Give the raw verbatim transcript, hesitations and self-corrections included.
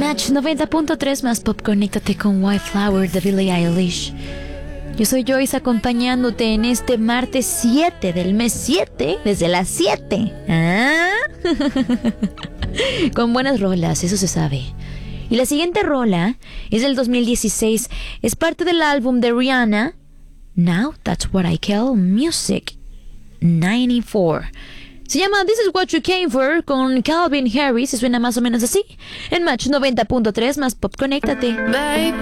Match noventa punto tres más pop, conéctate con White Flower de Billie Eilish. Yo soy Joyce acompañándote en este martes siete del mes siete, desde las siete. ¿Ah? Con buenas rolas, eso se sabe. Y la siguiente rola es del dos mil dieciséis, es parte del álbum de Rihanna, Now That's What I Call Music noventa y cuatro. Se llama This Is What You Came For con Calvin Harris y suena más o menos así. En Match noventa punto tres más pop, conéctate. Bye.